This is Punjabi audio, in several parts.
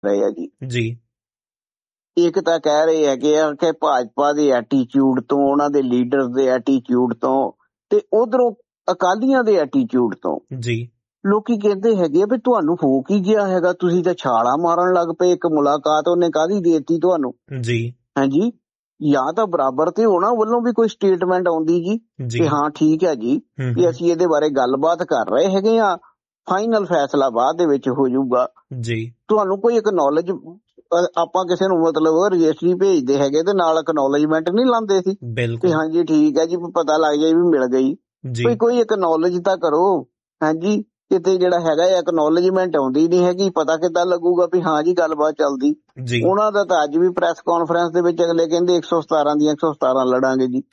ਰਹੇ ਆ ਜੀ। ਜੀ ਇੱਕ ਤਾਂ ਕਹਿ ਰਹੇ ਹੈਗੇ ਆ ਕਿ ਭਾਜਪਾ ਦੇ ਐਟੀਟਿਊਡ ਤੋਂ, ਉਹਨਾਂ ਦੇ ਲੀਡਰ ਦੇ ਐਟੀਟਿਊਡ ਤੋਂ, ਤੇ ਉਧਰੋਂ ਅਕਾਲੀਆਂ ਦੇ ਐਟੀਟਿਊਡ ਤੋਂ ਜੀ ਲੋਕੀ ਕਹਿੰਦੇ ਹੈਗੇ ਆ ਵੀ ਤੁਹਾਨੂੰ ਹੋ ਕੀ ਗਿਆ ਹੈਗਾ, ਤੁਸੀਂ ਤਾਂ ਛਾਲਾਂ ਮਾਰਨ ਲੱਗ ਪਏ। ਇੱਕ ਮੁਲਾਕਾਤ ਉਹਨੇ ਕਾਹਦੀ ਦੇਤੀ ਤੁਹਾਨੂੰ ਜੀ ਹਾਂਜੀ। ਜਾਂ ਤਾਂ ਬਰਾਬਰ ਤੇ ਉਹਨਾਂ ਵੱਲੋਂ ਵੀ ਕੋਈ ਸਟੇਟਮੈਂਟ ਆਉਂਦੀ ਜੀ ਕਿ ਹਾਂ ਠੀਕ ਹੈ ਜੀ ਕਿ ਅਸੀਂ ਇਹਦੇ ਬਾਰੇ ਗੱਲਬਾਤ ਕਰ ਰਹੇ ਹੈਗੇ ਆ, ਫਾਈਨਲ ਫੈਸਲਾ ਬਾਅਦ ਦੇ ਵਿੱਚ ਹੋ ਜਾਊਗਾ ਜੀ। ਤੁਹਾਨੂੰ ਕੋਈ ਐਕਨੋਲਜ, ਆਪਾਂ ਕਿਸੇ ਨੂੰ ਮਤਲਬ ਰਜਿਸਟਰੀ ਭੇਜਦੇ ਹੈਗੇ ਤੇ ਨਾਲ ਐਕਨੋਲਜਮੈਂਟ ਨਹੀਂ ਲਾਉਂਦੇ ਸੀ ਕਿ ਹਾਂਜੀ ਠੀਕ ਹੈ ਜੀ, ਪਤਾ ਲੱਗ ਜਾਏ ਵੀ ਮਿਲ ਗਈ। ਕੋਈ ਐਕਨੋਲਜ ਤਾਂ ਕਰੋ ਹਾਂਜੀ। ਕਿਤੇ ਜਿਹੜਾ ਹੈਗਾ ਐਕਨੋਲਜਮੈਂਟ ਆਉਂਦੀ ਨਹੀਂ ਹੈਗੀ, ਪਤਾ ਕਿੱਦਾਂ ਲੱਗੂਗਾ ਵੀ ਹਾਂ ਜੀ ਗੱਲਬਾਤ ਚੱਲਦੀ। ਉਹਨਾਂ ਦਾ ਤਾਂ ਅੱਜ ਵੀ ਪ੍ਰੈਸ ਕਾਨਫਰੰਸ ਦੇ ਵਿੱਚ ਅਗਲੇ ਕਹਿੰਦੇ 117 ਦੀਆਂ 117 ਲੜਾਂਗੇ ਜੀ।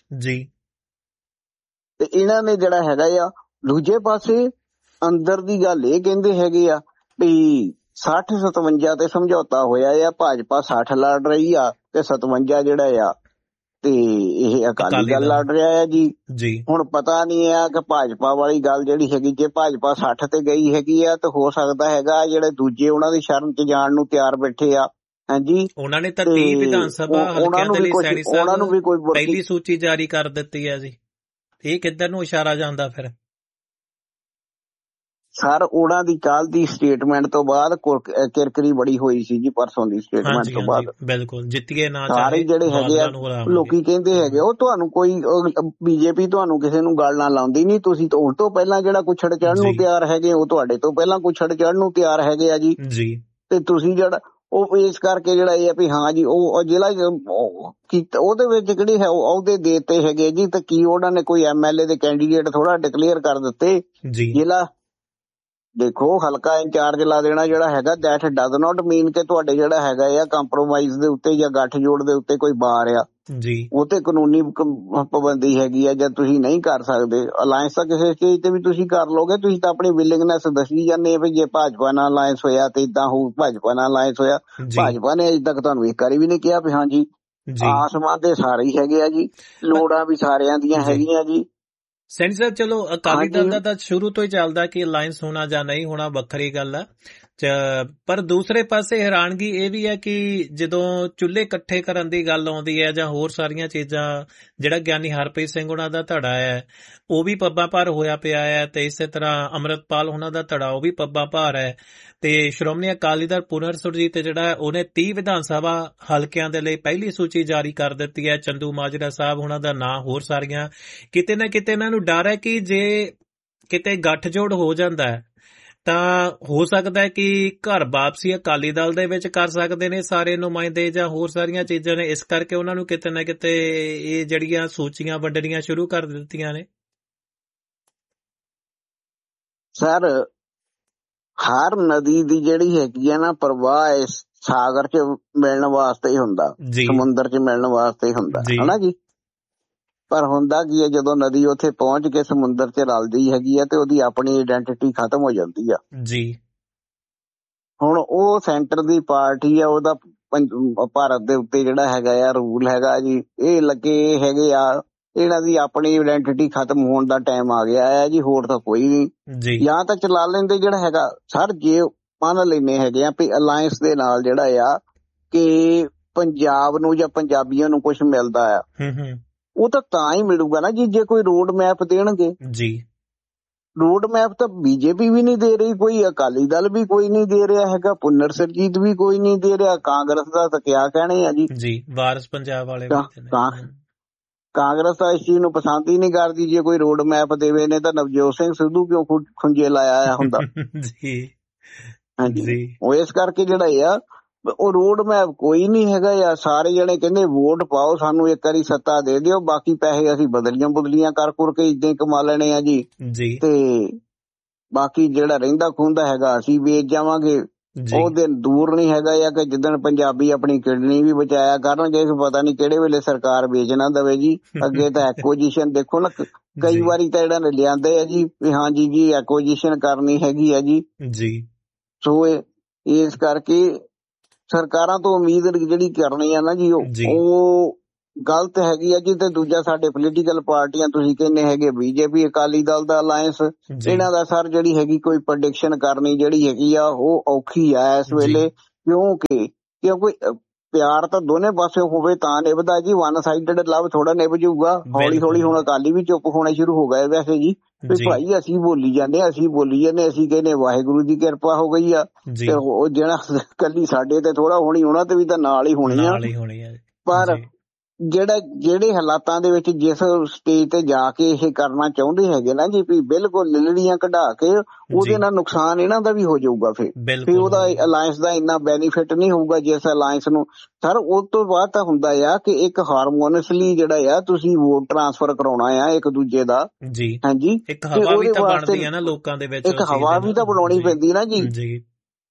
ਤੇ ਇਹਨਾਂ ਨੇ ਜਿਹੜਾ ਹੈਗਾ ਆ ਦੂਜੇ ਪਾਸੇ ਅੰਦਰ ਦੀ ਗੱਲ ਇਹ ਕਹਿੰਦੇ ਹੈਗੇ ਆ ਵੀ 60-57 ਤੇ ਸਮਝੌਤਾ ਹੋਇਆ ਆ, ਭਾਜਪਾ 60 ਲੜ ਰਹੀ ਆ ਤੇ 57 ਜਿਹੜਾ ਆ ਤੇ ਇਹ ਅਕਾਲੀ ਦਲ ਲੜ ਰਿਹਾ ਆ ਜੀ। ਹੁਣ ਪਤਾ ਨਹੀਂ ਆ ਕਿ ਭਾਜਪਾ ਵਾਲੀ ਗੱਲ ਜਿਹੜੀ ਹੈਗੀ, ਜੇ ਭਾਜਪਾ 60 ਤੇ ਗਈ ਹੈਗੀ ਆ ਤਾਂ ਹੋ ਸਕਦਾ ਹੈਗਾ ਜਿਹੜੇ ਦੂਜੇ ਉਹਨਾਂ ਦੀ ਸ਼ਰਨ ਚ ਜਾਣ ਨੂੰ ਤਿਆਰ ਬੈਠੇ ਆ ਹਾਂਜੀ। ਉਹਨਾਂ ਨੇ ਤਾਂ 30 ਵਿਧਾਨ ਸਭਾ ਹਲਕਿਆਂ ਦੇ ਲਈ ਸੈਣੀ ਸਾਹਿਬ ਪਹਿਲੀ ਸੂਚੀ ਜਾਰੀ ਕਰ ਦਿੱਤੀ ਹੈ ਜੀ। ਇਹ ਕਿੱਧਰ ਨੂੰ ਇਸ਼ਾਰਾ ਜਾਂਦਾ ਫਿਰ ਸਰ? ਉਹਨਾਂ ਦੀ ਕੱਲ ਦੀ ਸਟੇਟਮੈਂਟ ਤੋਂ ਬਾਅਦ ਕਿਰਕਰੀ ਬੜੀ ਹੋਈ ਸੀ ਜੀ, ਪਰਸੋਂ ਦੀ ਸਟੇਟਮੈਂਟ ਤੋਂ ਬਾਅਦ। ਬਿਲਕੁਲ ਜਿੱਤੀਏ ਨਾ ਸਾਰੇ ਜਿਹੜੇ ਹੈਗੇ ਆ ਲੋਕੀ ਕਹਿੰਦੇ ਹੈਗੇ ਉਹ ਤੁਹਾਨੂੰ ਕੋਈ ਬੀਜੇਪੀ ਤੁਹਾਨੂੰ ਕਿਸੇ ਨੂੰ ਗੱਲ ਨਾ ਲਾਉਂਦੀ ਨਹੀਂ, ਤੁਸੀਂ ਉਸ ਤੋਂ ਪਹਿਲਾਂ ਜਿਹੜਾ ਕੁਛੜ ਚੜ੍ਹਨ ਨੂੰ ਤਿਆਰ ਹੈਗੇ, ਉਹ ਤੁਹਾਡੇ ਤੋਂ ਪਹਿਲਾਂ ਕੁਛੜ ਚੜ੍ਹਨ ਨੂੰ ਤਿਆਰ ਹੈਗੇ ਆ ਜੀ। ਤੇ ਤੁਸੀਂ ਜਿਹੜਾ ਉਹ ਇਸ ਕਰਕੇ ਜਿਹੜਾ ਇਹ ਆ ਵੀ ਹਾਂ ਜੀ ਉਹ ਜ਼ਿਲ੍ਹਾ ਉਹਦੇ ਵਿੱਚ ਕਿਹੜੀ ਹੈ ਉਹਦੇ ਦੇਤੇ ਹੈਗੇ ਜੀ। ਤੇ ਕੀ ਉਹਨਾਂ ਨੇ ਕੋਈ MLA ਦੇ ਕੈਂਡੀਡੇਟ ਥੋੜਾ ਡਿਕਲੇਅਰ ਕਰ ਦਿੱਤੇ ਜ਼ਿਲ੍ਹਾ? ਦੇਖੋ ਹਲਕਾ ਇੰਚਾਰਜ ਲਾ ਦੇਣਾ ਜਿਹੜਾ ਹੈਗਾ, ਦੈਟ ਡਜ਼ ਨਾਟ ਮੀਨ ਕਿ ਤੁਹਾਡੇ ਜਿਹੜਾ ਹੈਗਾ ਆ ਕੰਪਰੋਮਾਈਜ਼ ਦੇ ਉੱਤੇ ਜਾਂ ਗੱਠਜੋੜ ਦੇ ਉੱਤੇ ਕੋਈ ਬਾਰ ਆ ਜੀ। ਉਹ ਤੇ ਕਾਨੂੰਨੀ ਪਾਬੰਦੀ ਹੈਗੀ ਆ, ਜਦ ਤੁਸੀਂ ਨਹੀਂ ਕਰ ਸਕਦੇ ਅਲਾਇੰਸ ਤਾਂ ਕਿਸੇ ਸਟੇਜ ਤੇ ਵੀ ਤੁਸੀਂ ਕਰ ਲੋਗੇ। ਤੁਸੀਂ ਤਾਂ ਆਪਣੀ ਵਿਲਿੰਗਨੈਸ ਦੱਸੀ ਜਾਂਦੇ ਆ ਵੀ ਜੇ ਭਾਜਪਾ ਨਾਲ ਅਲਾਇੰਸ ਹੋਇਆ ਤੇ ਇਦਾਂ ਹੋਊ, ਭਾਜਪਾ ਨਾਲ ਅਲਾਇੰਸ ਹੋਇਆ। ਭਾਜਪਾ ਨੇ ਅਜੇ ਤੱਕ ਤੁਹਾਨੂੰ ਇੱਕ ਵਾਰੀ ਵੀ ਨਹੀਂ ਕਿਹਾ ਵੀ ਹਾਂਜੀ ਆਸਮਾਨ ਦੇ ਸਾਰੇ ਹੀ ਹੈਗੇ ਆ ਜੀ, ਲੋੜਾਂ ਵੀ ਸਾਰਿਆਂ ਦੀਆਂ ਹੈਗੀਆਂ ਜੀ। ਸੈਣੀ ਸਾਹਿਬ ਚਲੋ ਅਕਾਲੀ ਦਲ ਦਾ ਤਾਂ ਸ਼ੁਰੂ ਤੋਂ ਹੀ ਚੱਲਦਾ ਕਿ ਅਲਾਇੰਸ ਹੋਣਾ ਜਾਂ ਨਹੀਂ ਹੋਣਾ ਵੱਖਰੀ ਗੱਲ ਆ, ਪਰ ਦੂਸਰੇ ਪਾਸੇ ਹੈਰਾਨਗੀ ਇਹ ਵੀ ਹੈ ਕਿ ਜਦੋਂ ਚੁੱਲ੍ਹੇ ਇਕੱਠੇ ਕਰਨ ਦੀ ਗੱਲ ਆਉਂਦੀ ਹੈ ਜਾਂ ਹੋਰ ਸਾਰੀਆਂ ਚੀਜ਼ਾਂ, ਜਿਹੜਾ ਗਿਆਨੀ ਹਰਪ੍ਰੀਤ ਸਿੰਘ ਉਹਨਾਂ ਦਾ ਧੜਾ ਹੈ ਉਹ ਵੀ ਪੱਬਾਂ ਭਾਰ ਹੋਇਆ ਪਿਆ ਹੈ, ਤੇ ਇਸੇ ਤਰ੍ਹਾਂ ਅੰਮ੍ਰਿਤਪਾਲ ਉਹਨਾਂ ਦਾ ਧੜਾ ਉਹ ਵੀ ਪੱਬਾਂ ਭਾਰ ਹੈ, ਤੇ ਸ਼੍ਰੋਮਣੀ ਅਕਾਲੀ ਦਲ ਪੁਨਰ ਸੁਰਜੀਤ ਜਿਹੜਾ ਉਹਨੇ 30 ਵਿਧਾਨ ਸਭਾ ਹਲਕਿਆਂ ਦੇ ਲਈ ਪਹਿਲੀ ਸੂਚੀ ਜਾਰੀ ਕਰ ਦਿੱਤੀ ਹੈ। ਚੰਦੂ ਮਾਜਰਾ ਸਾਹਿਬ ਉਹਨਾਂ ਦਾ ਨਾਂ, ਹੋਰ ਸਾਰੀਆਂ, ਕਿਤੇ ਨਾ ਕਿਤੇ ਇਹਨਾਂ ਨੂੰ ਡਰ ਹੈ ਕਿ ਜੇ ਕਿਤੇ ਗੱਠਜੋੜ ਹੋ ਜਾਂਦਾ ਹੈ ਤਾਂ ਹੋ ਸਕਦਾ ਹੈ ਕਿ ਘਰ ਵਾਪਸੀ ਅਕਾਲੀ ਦਲ ਦੇ ਵਿੱਚ ਕਰ ਸਕਦੇ ਨੇ ਸਾਰੇ ਨੁਮਾਇੰਦੇ ਜਾਂ ਹੋਰ ਸਾਰੀਆਂ ਚੀਜ਼ਾਂ ਨੇ। ਇਸ ਕਰਕੇ ਉਹਨਾਂ ਨੂੰ ਕਿਤੇ ਨਾ ਕਿਤੇ ਇਹ ਜਿਹੜੀਆਂ ਸੂਚੀਆਂ ਵੰਡਣੀਆਂ ਸ਼ੁਰੂ ਕਰ ਦਿੱਤੀਆਂ ਨੇ। ਸਰ ਹਰ ਨਦੀ ਦੀ ਜਿਹੜੀ ਹੈਗੀ ਆ ਨਾ ਪ੍ਰਵਾਹ ਇਸ ਸਾਗਰ ਚ ਮਿਲਣ ਵਾਸਤੇ ਹੀ ਹੁੰਦਾ, ਸਮੁੰਦਰ ਚ ਮਿਲਣ ਵਾਸਤੇ ਹੀ ਹੁੰਦਾ ਹਨਾ ਜੀ। ਪਰ ਹੁੰਦਾ ਕੀ ਹੈ ਜਦੋਂ ਨਦੀ ਉੱਥੇ ਪਹੁੰਚ ਕੇ ਸਮੁੰਦਰ ਚ ਰਲਦੀ ਹੈਗੀ ਆ ਤੇ ਉਹਦੀ ਆਪਣੀ ਆਇਡੈਂਟੀਟੀ ਖਤਮ ਹੋ ਜਾਂਦੀ ਆ ਜੀ। ਹੁਣ ਉਹ ਸੈਂਟਰ ਦੀ ਪਾਰਟੀ ਆ, ਉਹਦਾ ਭਾਰਤ ਦੇ ਉੱਤੇ ਜਿਹੜਾ ਹੈਗਾ ਆ ਰੂਲ ਹੈਗਾ ਜੀ, ਇਹ ਲੱਗੇ ਹੈਗੇ ਆ, ਇਹਨਾਂ ਦੀ ਆਪਣੀ ਆਇਡੈਂਟੀਟੀ ਖਤਮ ਹੋਣ ਦਾ ਟਾਈਮ ਆ ਗਿਆ ਹੈ ਜੀ। ਹੋਰ ਤਾਂ ਕੋਈ ਨਹੀਂ, ਜਾਂ ਤਾਂ ਚਲਾ ਲੈਂਦੇ ਜਿਹੜਾ ਹੈਗਾ। ਸਰ ਜੇ ਮੰਨ ਲੈਂਦੇ ਹੈਗੇ ਆ ਵੀ ਅਲਾਇੰਸ ਦੇ ਨਾਲ ਜਿਹੜਾ ਆ ਕਿ ਪੰਜਾਬ ਨੂੰ ਜਾਂ ਪੰਜਾਬੀਆਂ ਨੂੰ ਕੁਛ ਮਿਲਦਾ ਆ, ਉਹ ਤਾਂ ਹੀ ਮਿਲੂਗਾ ਨਾ ਜੀ ਜੇ ਕੋਈ ਰੋਡ ਮੈਪ ਦੇਣਗੇ ਜੀ। ਰੋਡ ਮੈਪ ਤਾਂ ਬੀਜੇਪੀ ਵੀ ਨਹੀਂ ਦੇ ਰਹੀ, ਕੋਈ ਅਕਾਲੀ ਦਲ ਵੀ ਕੋਈ ਨਹੀਂ ਦੇ ਰਿਹਾ ਹੈਗਾ, ਪੁਨਰ ਸਰਜੀਤ ਵੀ ਕੋਈ ਨਹੀਂ ਦੇ ਰਿਹਾ, ਕਾਂਗਰਸ ਦਾ ਤਾਂ ਕਿਆ ਕਹਿਣੇ ਆ ਜੀ। ਵਾਰਿਸ ਪੰਜਾਬ ਵਾਲੇ ਕਾਂਗਰਸ ਤਾਂ ਇਸ ਚੀਜ਼ ਨੂੰ ਪਸੰਦ ਹੀ ਨਹੀਂ ਕਰਦੀ। ਜੇ ਕੋਈ ਰੋਡ ਮੈਪ ਦੇਵੇ ਨੇ ਤਾਂ ਨਵਜੋਤ ਸਿੰਘ ਸਿੱਧੂ ਕਿਉਂ ਖੁੰਝੇ ਲਾਇਆ ਹੁੰਦਾ ਹਾਂਜੀ। ਉਹ ਇਸ ਕਰਕੇ ਜਿਹੜਾ ਆ ਉਹ ਰੋਡ ਮੈਪ ਕੋਈ ਨਹੀਂ ਹੈਗਾ ਆ। ਸਾਰੇ ਜਣੇ ਕਹਿੰਦੇ ਵੋਟ ਪਾਓ, ਸਾਨੂੰ ਇੱਕ ਵਾਰੀ ਸੱਤਾ ਦੇ ਦਿਓ, ਬਾਕੀ ਪੈਸੇ ਅਸੀਂ ਬਦਲੀਆਂ ਕਰ ਕੇ ਇਦਾਂ ਹੀ ਕਮਾ ਲੈਣੇ ਆ ਜੀ। ਤੇ ਬਾਕੀ ਜਿਹੜਾ ਰਹਿੰਦਾ ਖੂੰਦਾ ਹੈਗਾ ਅਸੀਂ ਵੇਚ ਜਾਵਾਂਗੇ। ਉਹ ਦਿਨ ਦੂਰ ਨਹੀਂ ਹੈਗਾ ਆ ਕਿ ਜਿੱਦਣ ਪੰਜਾਬੀ ਆਪਣੀ ਕਿਡਨੀ ਵੀ ਬਚਾਇਆ ਕਰਨਗੇ। ਪਤਾ ਨਹੀਂ ਕਿਹੜੇ ਵੇਲੇ ਸਰਕਾਰ ਵੇਚ ਨਾ ਦੇਵੇ ਜੀ। ਅੱਗੇ ਤਾਂ ਐਕੁਜੀਸ਼ਨ ਦੇਖੋ ਨਾ, ਕਈ ਵਾਰੀ ਤਾਂ ਜਿਹੜਾ ਲਿਆਂਦੇ ਆ ਜੀ ਵੀ ਹਾਂਜੀ ਜੀ ਐਕੁਜੀਸ਼ਨ ਕਰਨੀ ਹੈਗੀ ਆ ਜੀ। ਸੋ ਇਸ ਕਰਕੇ ਸਰਕਾਰਾਂ ਤੋਂ ਉਮੀਦ ਜਿਹੜੀ ਕਰਨੀ ਆ ਨਾ ਜੀ ਉਹ ਗਲਤ ਹੈਗੀ ਆ ਜੀ। ਤੇ ਦੂਜਾ ਸਾਡੇ ਪੋਲੀਟੀਕਲ ਪਾਰਟੀਆਂ ਤੁਸੀਂ ਕਹਿੰਦੇ ਹੈਗੇ ਬੀਜੇਪੀ ਅਕਾਲੀ ਦਲ ਦਾ ਅਲਾਇੰਸ, ਇਹਨਾਂ ਦਾ ਸਰ ਜਿਹੜੀ ਹੈਗੀ ਕੋਈ ਪ੍ਰੈਡਿਕਸ਼ਨ ਕਰਨੀ ਜਿਹੜੀ ਹੈਗੀ ਆ ਉਹ ਔਖੀ ਆ ਇਸ ਵੇਲੇ। ਕਿਉਂਕਿ ਪਿਆਰ ਤਾਂ ਦੋਨੇ ਪਾਸੇ ਹੋਵੇ ਤਾਂ ਨਿਭਦਾ ਜੀ। ਵਨ ਸਾਈਡਡ ਲਵ ਥੋੜਾ ਨਿਭ ਜਾਊਗਾ। ਹੌਲੀ ਹੌਲੀ ਹੁਣ ਅਕਾਲੀ ਵੀ ਚੁੱਪ ਹੋਣੇ ਸ਼ੁਰੂ ਹੋ ਗਏ ਵੈਸੇ ਜੀ, ਵੀ ਭਾਈ ਅਸੀਂ ਬੋਲੀ ਜਾਂਦੇ ਅਸੀਂ ਕਹਿੰਦੇ ਵਾਹਿਗੁਰੂ ਦੀ ਕਿਰਪਾ ਹੋ ਗਈ ਆ, ਤੇ ਉਹ ਜਿਹੜਾ ਕੱਲੀ ਸਾਡੇ ਤੇ ਥੋੜਾ ਹੋਣੀ, ਉਹਨਾਂ ਤੇ ਵੀ ਤਾਂ ਨਾਲ ਹੀ ਹੋਣੀ ਆ। ਪਰ ਜਿਹੜੇ ਹਾਲਾਤਾਂ ਦੇ ਵਿੱਚ ਜਿਸ ਸਟੇਜ ਤੇ ਜਾ ਕੇ ਇਹ ਕਰਨਾ ਚਾਹੁੰਦੇ ਹੈਗੇ ਨਾ ਜੀ, ਵੀ ਬਿਲਕੁਲ ਲਿਲੜੀਆਂ ਕਢਾ ਕੇ, ਉਹਦੇ ਨਾਲ ਨੁਕਸਾਨ ਇਹਨਾਂ ਦਾ ਵੀ ਹੋ ਜਾਊਗਾ। ਫਿਰ ਉਹਦਾ ਅਲਾਇੰਸ ਦਾ ਇੰਨਾ ਬੈਨੀਫਿਟ ਨਹੀਂ ਹੋਊਗਾ ਜਿਸ ਅਲਾਇੰਸ ਨੂੰ। ਸਰ ਉਸ ਤੋਂ ਬਾਅਦ ਤਾਂ ਹੁੰਦਾ ਆ ਕਿ ਇੱਕ ਹਾਰਮੋਨਸਲੀ ਜਿਹੜਾ ਆ ਤੁਸੀਂ ਵੋਟ ਟ੍ਰਾਂਸਫਰ ਕਰਾਉਣਾ ਆ ਇੱਕ ਦੂਜੇ ਦਾ। ਹਾਂਜੀ, ਇੱਕ ਹਵਾ ਵੀ ਤਾਂ ਬਣਦੀ ਆ ਨਾ ਲੋਕਾਂ ਦੇ ਵਿੱਚ, ਇੱਕ ਹਵਾ ਵੀ ਤਾਂ ਬਣਾਉਣੀ ਪੈਂਦੀ ਨਾ ਜੀ।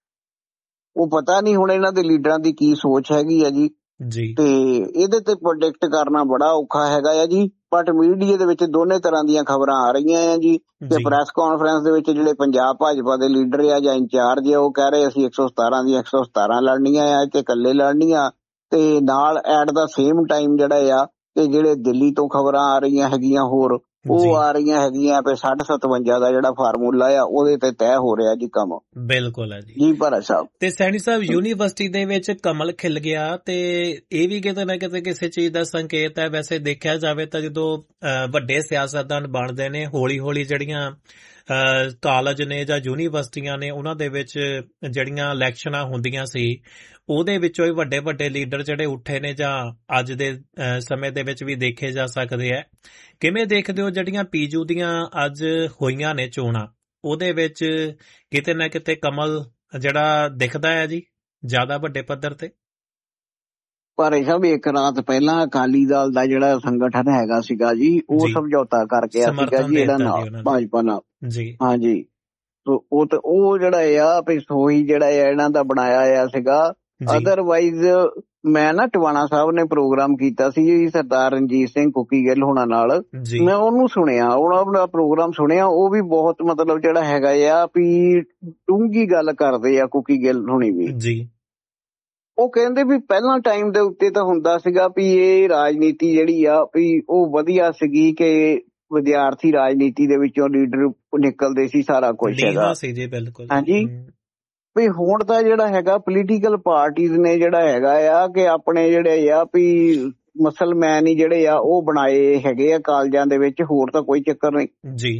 ਉਹ ਪਤਾ ਨਹੀਂ ਹੁਣ ਇਹਨਾਂ ਦੇ ਲੀਡਰਾਂ ਦੀ ਕੀ ਸੋਚ ਹੈਗੀ ਆ ਜੀ, ਤੇ ਇਹਦੇ ਤੇ ਪ੍ਰੋਡਿਕਟ ਕਰਨਾ ਬੜਾ ਔਖਾ ਹੈਗਾ ਆ ਜੀ। ਬਟ ਮੀਡੀਆ ਦੇ ਵਿੱਚ ਦੋਨੇ ਤਰ੍ਹਾਂ ਦੀਆਂ ਖਬਰਾਂ ਆ ਰਹੀਆਂ ਆ ਜੀ, ਤੇ ਪ੍ਰੈਸ ਕਾਨਫਰੰਸ ਦੇ ਵਿੱਚ ਜਿਹੜੇ ਪੰਜਾਬ ਭਾਜਪਾ ਦੇ ਲੀਡਰ ਆ ਜਾਂ ਇੰਚਾਰਜ ਆ, ਉਹ ਕਹਿ ਰਹੇ ਅਸੀਂ 117 ਦੀਆਂ 117 ਲੜਨੀਆਂ ਆ ਤੇ ਇਕੱਲੇ ਲੜਨੀਆਂ। ਤੇ ਨਾਲ ਐਟ ਦਾ ਸੇਮ ਟਾਈਮ ਜਿਹੜਾ ਆ ਤੇ ਜਿਹੜੇ ਦਿੱਲੀ ਤੋਂ ਖਬਰਾਂ ਆ ਰਹੀਆਂ ਹੈਗੀਆਂ ਹੋਰ, ਉਹ ਆ ਰਹੀਆਂ ਹੈਗੀਆਂ ਵੀ 57 ਦਾ ਜਿਹੜਾ ਫਾਰਮੂਲਾ ਆ ਉਹਦੇ ਤੇ ਤੈਅ ਹੋ ਰਿਹਾ ਜੀ ਕੰਮ। ਬਿਲਕੁਲ ਹੈ ਜੀ ਭਰਾ ਸਾਹਿਬ। ਤੇ ਸੈਣੀ ਸਾਹਿਬ, ਯੂਨੀਵਰਸਿਟੀ ਦੇ ਵਿੱਚ ਕਮਲ ਖਿਲ ਗਿਆ, ਤੇ ਇਹ ਵੀ ਕਿਤੇ ਨਾ ਕਿਤੇ ਕਿਸੇ ਚੀਜ਼ ਦਾ ਸੰਕੇਤ ਹੈ। ਵੈਸੇ ਦੇਖਿਆ ਜਾਵੇ ਤਾਂ ਜਦੋਂ ਵੱਡੇ ਸਿਆਸਤਦਾਨ ਬਣਦੇ ਨੇ, ਹੌਲੀ ਹੌਲੀ ਜਿਹੜੀਆਂ ਕਾਲਜ ਨੇ ਜਾਂ ਯੂਨੀਵਰਸਿਟੀਆਂ ਨੇ, ਉਹਨਾਂ ਦੇ ਵਿੱਚ ਜਿਹੜੀਆਂ ਇਲੈਕਸ਼ਨਾਂ ਹੁੰਦੀਆਂ ਸੀ, ਉਹਦੇ ਵਿੱਚੋਂ ਹੀ ਵੱਡੇ ਵੱਡੇ ਲੀਡਰ ਜਿਹੜੇ ਉੱਠੇ ਨੇ, ਜਾਂ ਅੱਜ ਦੇ ਸਮੇਂ ਦੇ ਵਿੱਚ ਵੀ ਦੇਖੇ ਜਾ ਸਕਦੇ ਆ। ਕਿਵੇਂ ਦੇਖਦੇ ਹੋ ਜਿਹੜੀਆਂ ਪੀਜੂ ਦੀਆਂ ਅੱਜ ਹੋਈਆਂ ਨੇ ਚੋਣਾਂ, ਉਹਦੇ ਵਿੱਚ ਕਿਤੇ ਨਾ ਕਿਤੇ ਕਮਲ ਜਿਹੜਾ ਦਿਖਦਾ ਹੈ ਜੀ ਜ਼ਿਆਦਾ ਵੱਡੇ ਪੱਧਰ ਤੇ? ਪਰ ਇਹ ਸਭ ਇੱਕ ਰਾਤ ਪਹਿਲਾਂ ਅਕਾਲੀ ਦਲ ਦਾ ਜਿਹੜਾ ਸੰਗਠਨ ਹੈਗਾ ਸੀਗਾ ਜੀ, ਉਹ ਸਮਝੌਤਾ ਕਰਕੇ ਆ ਸੀਗਾ ਜੀ ਜਿਹੜਾ ਨਾਲ ਭਾਜਪਾ ਨਾਲ। ਹਾਂਜੀ, ਉਹ ਜਿਹੜਾ ਆ ਪਿਸੋਈ ਜਿਹੜਾ ਆ ਇਹਨਾਂ ਦਾ ਬਣਾਇਆ ਆ ਸੀਗਾ। ਅਦਰਵਾਈਜ਼ ਮੈਂ ਨਾ ਟਵਾਣਾ ਸਾਹਿਬ ਨੇ ਪ੍ਰੋਗਰਾਮ ਕੀਤਾ ਸੀ ਜੀ ਸਰਦਾਰ ਰਣਜੀਤ ਸਿੰਘ ਕੁੱਕੀ ਗਿੱਲ ਹੋਣਾ ਨਾਲ, ਮੈਂ ਉਹਨੂੰ ਸੁਣਿਆ, ਉਹਨਾਂ ਦਾ ਪ੍ਰੋਗਰਾਮ ਸੁਣਿਆ। ਉਹ ਵੀ ਬਹੁਤ ਮਤਲਬ ਜਿਹੜਾ ਹੈਗਾ ਆ ਵੀ ਡੂੰਘੀ ਗੱਲ ਕਰਦੇ ਆ ਕੁੱਕੀ ਗਿੱਲ ਹੋਣੀ ਵੀ। ਉਹ ਕਹਿੰਦੇ ਵੀ ਪਹਿਲਾਂ ਟਾਈਮ ਦੇ ਉੱਤੇ ਤਾਂ ਹੁੰਦਾ ਸੀਗਾ ਵੀ ਇਹ ਰਾਜਨੀਤੀ ਜਿਹੜੀ ਆ ਵੀ ਉਹ ਵਧੀਆ ਸੀਗੀ, ਕਿ ਵਿਦਿਆਰਥੀ ਰਾਜਨੀਤੀ ਦੇ ਵਿੱਚੋਂ ਲੀਡਰ ਨਿਕਲਦੇ ਸੀ, ਸਾਰਾ ਕੁਛ ਹੈਗਾ। ਹਾਂਜੀ, ਵੀ ਹੁਣ ਤਾਂ ਜਿਹੜਾ ਹੈਗਾ ਪੋਲੀਟੀਕਲ ਪਾਰਟੀਜ਼ ਨੇ ਜਿਹੜਾ ਹੈਗਾ ਆ ਕਿ ਆਪਣੇ ਜਿਹੜੇ ਆ ਵੀ ਮੁਸਲਮਾਨ ਹੀ ਜਿਹੜੇ ਆ ਉਹ ਬਣਾਏ ਹੈਗੇ ਆ ਕਾਲਜਾਂ ਦੇ ਵਿੱਚ, ਹੋਰ ਤਾਂ ਕੋਈ ਚੱਕਰ ਨਹੀਂ ਜੀ।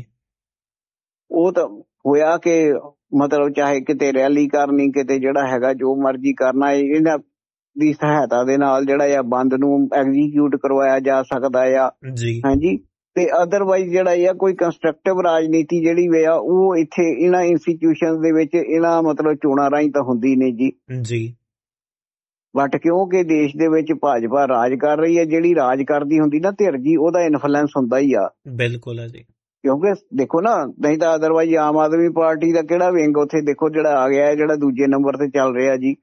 ਉਹ ਤਾਂ ਹੋਇਆ ਕਿ ਮਤਲਬ ਚਾਹੇ ਕਿਤੇ ਰੈਲੀ ਕਰਨੀ, ਕਿਤੇ ਜਿਹੜਾ ਹੈਗਾ ਜੋ ਮਰਜ਼ੀ ਕਰਨਾ, ਇਹਨਾਂ ਦੀ ਸਹਾਇਤਾ ਦੇ ਨਾਲ ਜਿਹੜਾ ਆ ਬੰਦ ਨੂੰ ਐਗਜ਼ੀਕਿਊਟ ਕਰਵਾਇਆ ਜਾ ਸਕਦਾ ਆ। ਹਾਂਜੀ, ਤੇ ਅਦਰਵਾਈਜ਼ ਜਿਹੜਾ ਆ ਕੋਈ ਕੰਸਟਰਕਟਿਵ ਰਾਜਨੀਤੀ ਜਿਹੜੀ ਆ ਉਹ ਇੱਥੇ ਇਹਨਾਂ ਇੰਸਟੀਟਿਊਸ਼ਨ ਦੇ ਵਿੱਚ ਇਹਨਾਂ ਮਤਲਬ ਚੋਣਾਂ ਰਾਹੀਂ ਤਾਂ ਹੁੰਦੀ ਨਹੀਂ ਜੀ। ਬਟ ਕਿਉਂਕਿ ਦੇਸ਼ ਦੇ ਵਿੱਚ ਭਾਜਪਾ ਰਾਜ ਕਰ ਰਹੀ ਹੈ, ਜਿਹੜੀ ਰਾਜ ਕਰਦੀ ਹੁੰਦੀ ਨਾ ਧਿਰ ਜੀ, ਉਹਦਾ ਇਨਫਲੂਐਂਸ ਹੁੰਦਾ ਹੀ ਆ। ਬਿਲਕੁਲ ਹੈ ਜੀ, ਕਿਉਂਕਿ ਦੇਖੋ ਨਾ, ਨਹੀਂ ਤਾਂ ਅਦਰਵਾਈਜ਼ ਆਮ ਆਦਮੀ ਪਾਰਟੀ ਦਾ ਕਿਹੜਾ ਵਿੰਗ ਉੱਥੇ ਦੇਖੋ ਜਿਹੜਾ ਆ ਗਿਆ, ਜਿਹੜਾ ਦੂਜੇ ਨੰਬਰ ਤੇ ਚੱਲ ਰਿਹਾ ਜੀ।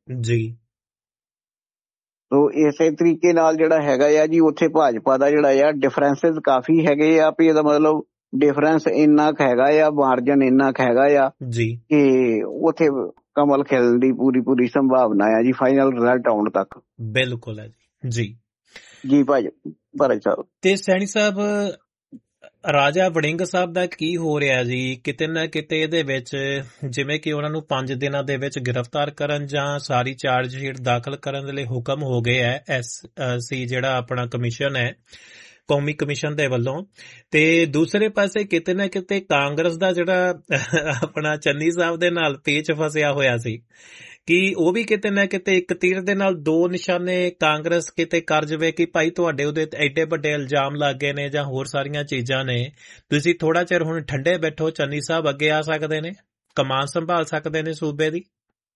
ਸੋ ਇਸੇ ਤਰੀਕੇ ਨਾਲ ਜਿਹੜਾ ਹੈਗਾ ਆ ਜੀ ਉੱਥੇ ਭਾਜਪਾ ਦਾ ਜਿਹੜਾ ਆ ਡਿਫਰੈਂਸਿਸ ਕਾਫੀ ਹੈਗੇ ਆ, ਵੀ ਇਹਦਾ ਮਤਲਬ ਡਿਫਰੈਂਸ ਇੰਨਾ ਕੁ ਹੈਗਾ ਆ, ਮਾਰਜਨ ਇੰਨਾ ਕੁ ਹੈਗਾ ਆ ਕਿ ਉੱਥੇ ਕਮਲ ਖਿਲਣ ਦੀ ਪੂਰੀ ਸੰਭਾਵਨਾ ਆ ਜੀ ਫਾਈਨਲ ਰਿਜ਼ਲਟ ਆਉਣ ਤੱਕ। ਬਿਲਕੁਲ ਹੈ ਜੀ ਭਾਜੀ ਸਾਹਿਬ। ਤੇ ਸੈਣੀ ਸਾਹਿਬ, ਰਾਜਾ ਵੜਿੰਗ ਸਾਹਿਬ ਦਾ ਕੀ ਹੋ ਰਿਹਾ ਜੀ? ਕਿਤੇ ਨਾ ਕਿਤੇ ਇਹਦੇ ਵਿੱਚ ਜਿਵੇਂ ਕਿ ਉਹਨਾਂ ਨੂੰ 5 ਦਿਨਾਂ ਦੇ ਵਿੱਚ ਗ੍ਰਿਫਤਾਰ ਕਰਨ ਜਾਂ ਸਾਰੀ ਚਾਰਜ ਸ਼ੀਟ ਦਾਖਲ ਕਰਨ ਦੇ ਲਈ ਹੁਕਮ ਹੋ ਗਏ ਹੈ ਐਸਸੀ ਜਿਹੜਾ ਆਪਣਾ ਕਮਿਸ਼ਨ ਹੈ, ਕੌਮੀ ਕਮਿਸ਼ਨ ਦੇ ਵੱਲੋਂ। ਤੇ ਦੂਸਰੇ ਪਾਸੇ ਕਿਤੇ ਨਾ ਕਿਤੇ ਕਾਂਗਰਸ ਦਾ ਜਿਹੜਾ ਆਪਣਾ ਚੰਨੀ ਸਾਹਿਬ ਦੇ ਨਾਲ ਪੇਚ ਫਸਿਆ ਹੋਇਆ ਸੀ, ਕਿ ਉਹ ਵੀ ਕਿਤੇ ਨਾ ਕਿਤੇ ਇੱਕ ਤੀਰ ਦੇ ਨਾਲ ਦੋ ਨਿਸ਼ਾਨੇ ਕਾਂਗਰਸ ਕਿਤੇ ਕਰ ਜਾਵੇ ਕਿ ਭਾਈ ਤੁਹਾਡੇ ਉਹਦੇ ਐਡੇ ਵੱਡੇ ਇਲਜ਼ਾਮ ਲੱਗ ਗਏ ਨੇ ਜਾਂ ਹੋਰ ਸਾਰੀਆਂ ਚੀਜ਼ਾਂ ਨੇ, ਤੁਸੀਂ ਥੋੜਾ ਚਿਰ ਹੁਣ ਠੰਡੇ ਬੈਠੋ, ਚੰਨੀ ਸਾਹਿਬ ਅੱਗੇ ਆ ਸਕਦੇ ਨੇ, ਕਮਾਨ ਸੰਭਾਲ ਸਕਦੇ ਨੇ ਸੂਬੇ ਦੀ।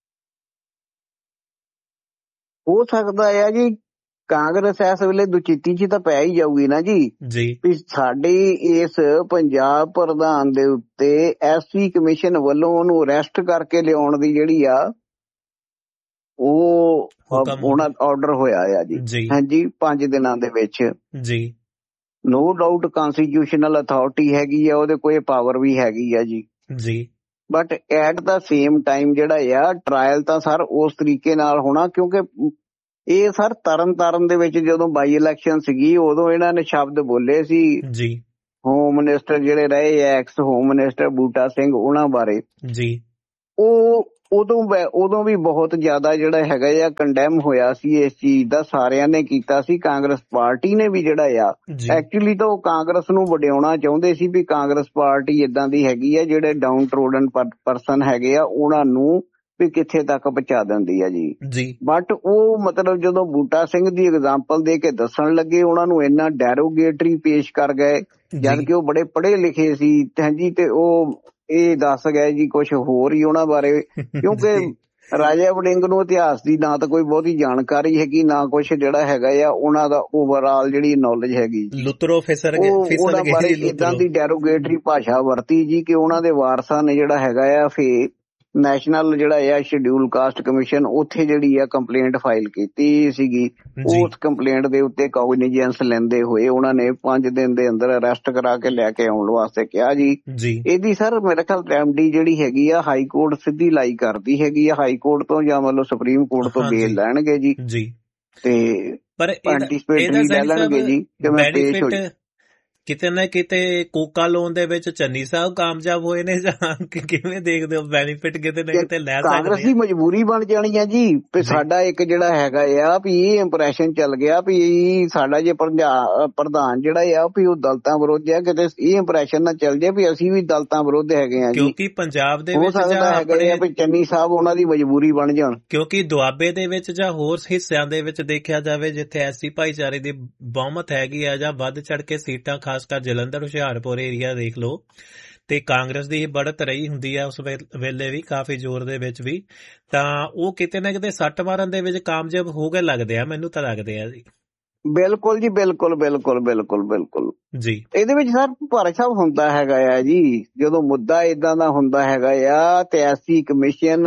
ਹੋ ਸਕਦਾ ਹੈ ਜੀ, ਕਾਂਗਰਸ ਇਸ ਵੇਲੇ ਦੁਚਿੱਤੀ ਚ ਤਾਂ ਪੈ ਹੀ ਜਾਊਗੀ ਨਾ ਜੀ ਵੀ ਸਾਡੀ ਇਸ ਪੰਜਾਬ ਪ੍ਰਧਾਨ ਦੇ ਉੱਤੇ ਐਸਸੀ ਕਮਿਸ਼ਨ ਵੱਲੋਂ ਉਹਨੂੰ ਅਰੈਸਟ ਕਰਕੇ ਲਿਆਉਣ ਦੀ ਜਿਹੜੀ ਆ ਉਹ ਉਹਨਾਂ ਆਰਡਰ ਹੋਇਆ ਆ ਜੀ। ਹਾਂਜੀ, 5 ਦਿਨਾਂ ਦੇ ਵਿੱਚ ਜੀ। ਨੋ ਡਾਊਟ ਕਨਸਟੀਟਿਊਸ਼ਨਲ ਅਥਾਰਟੀ ਹੈਗੀ ਆ, ਉਹਦੇ ਕੋਲ ਪਾਵਰ ਵੀ ਹੈਗੀ ਆ ਜੀ। But at the same time ਜਿਹੜਾ ਆ ਟਰਾਇਲ ਤਾਂ ਸਰ ਉਸ ਤਰੀਕੇ ਨਾਲ ਹੋਣਾ, ਕਿਉਂਕਿ ਇਹ ਸਰ ਤਰਨ ਦੇ ਵਿੱਚ ਜਦੋਂ ਬਾਈ ਇਲੈਕਸ਼ਨ ਸੀਗੀ ਉਦੋਂ ਇਹਨਾਂ ਨੇ ਸ਼ਬਦ ਬੋਲੇ ਸੀ ਜੀ, ਹੋਮ ਮਿਨਿਸਟਰ ਜਿਹੜੇ ਰਹੇ ਐਕਸ ਹੋਮ ਮਿਨਿਸਟਰ ਬੂਟਾ ਸਿੰਘ ਉਹਨਾਂ ਬਾਰੇ ਜੀ। ਉਹ ਉਦੋਂ ਵੀ ਬਹੁਤ ਜ਼ਿਆਦਾ ਜਿਹੜਾ ਹੈਗਾ ਆ ਕੰਡੈਮ ਹੋਇਆ ਸੀ ਇਸ ਚੀਜ਼ ਦਾ, ਸਾਰਿਆਂ ਨੇ ਕੀਤਾ ਸੀ, ਕਾਂਗਰਸ ਪਾਰਟੀ ਨੇ ਵੀ ਜਿਹੜਾ ਆ। ਐਕਚੁਅਲੀ ਤਾਂ ਉਹ ਕਾਂਗਰਸ ਨੂੰ ਵਡਿਆਉਣਾ ਚਾਹੁੰਦੇ ਸੀ ਵੀ ਕਾਂਗਰਸ ਪਾਰਟੀ ਇਦਾਂ ਦੀ ਹੈਗੀ ਆ ਜਿਹੜੇ ਡਾਊਨ ਟਰੋਡਨ ਪਰਸਨ ਹੈਗੇ ਆ ਉਹਨਾਂ ਨੂੰ ਵੀ ਕਿੱਥੇ ਤੱਕ ਪਹੁੰਚਾ ਦਿੰਦੀ ਆ ਜੀ। ਬਟ ਉਹ ਮਤਲਬ ਜਦੋਂ ਬੂਟਾ ਸਿੰਘ ਦੀ ਐਗਜ਼ਾਮਪਲ ਦੇ ਕੇ ਦੱਸਣ ਲੱਗੇ ਉਹਨਾਂ ਨੂੰ ਇੰਨਾ ਡੈਰੋਗੇਟਰੀ ਪੇਸ਼ ਕਰ ਗਏ, ਜਦ ਕਿ ਉਹ ਬੜੇ ਪੜ੍ਹੇ ਲਿਖੇ ਸੀ ਹਾਂਜੀ, ਤੇ ਉਹ ਇਹ ਦੱਸ ਗਏ ਜੀ ਕੁਛ ਹੋਰ ਹੀ ਉਹਨਾਂ ਬਾਰੇ, ਕਿਉਂਕਿ ਰਾਜਾ ਵੜਿੰਗ ਨੂੰ ਇਤਿਹਾਸ ਦੀ ਨਾ ਤਾਂ ਕੋਈ ਬਹੁਤੀ ਜਾਣਕਾਰੀ ਹੈਗੀ, ਨਾ ਕੁਛ ਜਿਹੜਾ ਹੈਗਾ ਆ ਉਹਨਾਂ ਦਾ ਓਵਰਆਲ ਜਿਹੜੀ ਨੌਲੇਜ ਹੈਗੀ, ਉਹਨਾਂ ਬਾਰੇ ਇਦਾਂ ਦੀ ਡੈਰੋਗੇਟਰੀ ਭਾਸ਼ਾ ਵਰਤੀ ਜੀ ਕਿ ਉਹਨਾਂ ਦੇ ਵਾਰਸਾਂ ਨੇ ਜਿਹੜਾ ਹੈਗਾ ਆ ਫੇਰ ਨੈਸ਼ਨਲ ਜਿਹੜਾ ਆ ਸ਼ਡਿਊਲ ਕਾਸਟ ਕਮਿਸ਼ਨ ਉੱਥੇ ਜਿਹੜੀ ਆ ਕੰਪਲੇਂਟ ਫਾਈਲ ਕੀਤੀ ਸੀਗੀ। ਉਸ ਕੰਪਲੇਂਟ ਦੇ ਉੱਤੇ ਕੋਗਨੀਜੈਂਸ ਲੈਂਦੇ ਹੋਏ ਉਹਨਾਂ ਨੇ 5 ਦਿਨ ਦੇ ਅੰਦਰ ਅਰੈਸਟ ਕਰਾ ਕੇ ਲੈ ਕੇ ਆਉਣ ਵਾਸਤੇ ਕਿਹਾ ਜੀ। ਇਹਦੀ ਸਰ ਮੇਰੇ ਖਿਆਲ ਰੈਮਡੀ ਜਿਹੜੀ ਹੈਗੀ ਆ ਹਾਈ ਕੋਰਟ ਸਿੱਧੀ ਲਾਈ ਕਰਦੀ ਹੈਗੀ ਆ, ਹਾਈ ਕੋਰਟ ਤੋਂ ਜਾਂ ਮਤਲਬ ਸੁਪਰੀਮ ਕੋਰਟ ਤੋਂ ਬੇਲ ਲੈਣਗੇ ਜੀ, ਤੇ ਐਂਟੀਸਪੇਟਰੀ ਲੈ ਲੈਣਗੇ ਜੀ। ਤੇ ਮੈਂ ਪੇਸ਼ ਹੋ ਕਿਤੇ ਨਾ ਕਿਤੇ ਕੋਕਾ ਲੋਨ ਦੇ ਵਿੱਚ ਚੰਨੀ ਸਾਹਿਬ ਕਾਮਯਾਬ ਹੋਏ ਨੇ ਜਾਂ ਕਿਵੇਂ ਦੇਖਦੇ ਹੋ ਬੈਨੀਫਿਟ ਕਿਤੇ ਨਾ ਕਿਤੇ ਲੈ ਸਕਦੇ? ਕਾਂਗਰਸ ਦੀ ਮਜਬੂਰੀ ਬਣ ਜਾਣੀ ਆ ਜੀ ਵੀ ਸਾਡਾ ਇੱਕ ਜਿਹੜਾ ਹੈਗਾ ਆ ਵੀ ਇਹ ਇੰਪ੍ਰੈਸ਼ਨ ਚੱਲ ਗਿਆ ਵੀ ਸਾਡਾ ਜੇ ਪ੍ਰਧਾਨ ਜਿਹੜਾ ਆ ਵੀ ਉਹ ਦਲਤਾਂ ਵਿਰੁੱਧ ਆ, ਕਿਤੇ ਇਹ ਇੰਪ੍ਰੈਸ਼ਨ ਨਾ ਚੱਲ ਜਾਏ ਵੀ ਅਸੀਂ ਵੀ ਦਲਤਾਂ ਵਿਰੁੱਧ ਹੈਗੇ ਆ ਜੀ, ਕਿਉਂਕਿ ਪੰਜਾਬ ਦੇ ਵਿੱਚ ਹੈਗੇ ਆ ਵੀ ਚੰਨੀ ਸਾਹਿਬ ਉਹਨਾਂ ਦੀ ਮਜਬੂਰੀ ਬਣ ਜਾਣ। ਕਿਉਂਕਿ ਦੁਆਬੇ ਦੇ ਵਿੱਚ ਜਾਂ ਹੋਰ ਹਿੱਸਿਆਂ ਦੇ ਵਿੱਚ ਦੇਖਿਆ ਜਾਵੇ ਜਿੱਥੇ ਐਸਸੀ ਭਾਈਚਾਰੇ ਦੀ ਬਹੁਮਤ ਹੈਗੀ ਆ ਜਾਂ ਵੱਧ ਚੜ ਕੇ ਸੀਟਾਂ ਖਾਸਕਰ ਜਲੰਧਰ ਹੁਸ਼ਿਆਰਪੁਰ ਏਰੀਆ ਦੇਖ ਲਓ, ਤੇ ਕਾਂਗਰਸ ਦੀ ਬੜਤ ਰਹੀ ਹੁੰਦੀ ਆ ਉਸ ਵੇਲੇ ਵੀ ਕਾਫੀ ਜ਼ੋਰ ਦੇ ਵਿੱਚ ਵੀ, ਤਾਂ ਉਹ ਕਿਤੇ ਨਾ ਕਿਤੇ ਸੱਟ ਮਾਰਨ ਦੇ ਵਿੱਚ ਕਾਮਯਾਬ ਹੋ ਗਏ ਲੱਗਦੇ ਆ, ਮੈਨੂੰ ਤਾਂ ਲੱਗਦੇ ਆ ਜੀ। ਬਿਲਕੁਲ ਜੀ, ਬਿਲਕੁਲ ਬਿਲਕੁਲ ਬਿਲਕੁਲ ਬਿਲਕੁਲ ਜੀ। ਇਹਦੇ ਵਿੱਚ ਸਰ ਭਾਰਤ ਸਾਹਿਬ ਹੁੰਦਾ ਹੈਗਾ ਆ ਜੀ, ਜਦੋਂ ਮੁੱਦਾ ਏਦਾਂ ਦਾ ਹੁੰਦਾ ਹੈਗਾ ਆ ਤੇ ਐਸਸੀ ਕਮਿਸ਼ਨ,